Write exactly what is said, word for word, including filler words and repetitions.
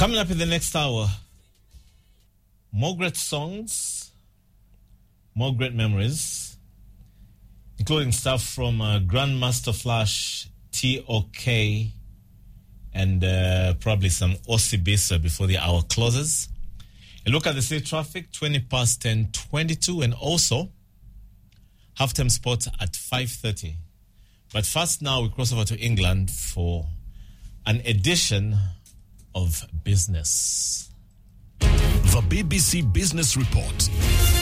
Coming up in the next hour, more great songs, more great memories, including stuff from uh, Grandmaster Flash, T O K, and uh, probably some Osibisa before the hour closes. A look at the city traffic, twenty past ten twenty-two, and also halftime spot at five thirty. But first now we cross over to England for an edition of Business. The B B C Business Report.